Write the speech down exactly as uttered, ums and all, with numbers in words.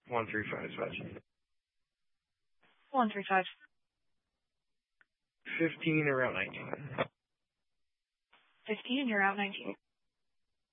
One three five five. One three five. Fifteen, around nineteen. Fifteen. You're out nineteen.